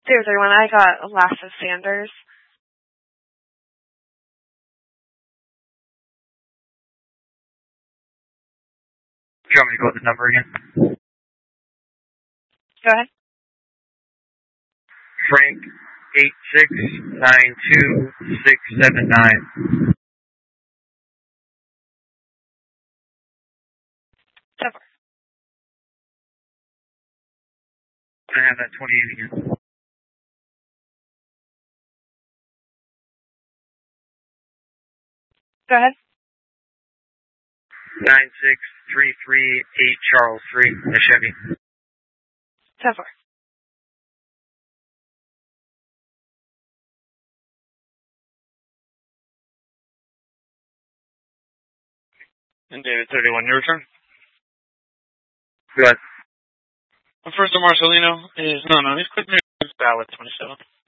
031, I got Lassa Sanders. Do you want me to go with the number again? Go ahead. Frank 8692679. I have that 28 again. Go ahead. 96338 Charles Street, the Chevy. 10-4. And David 31, your return? Good. The first of Marcelino is, no, he's quick news ballot 27.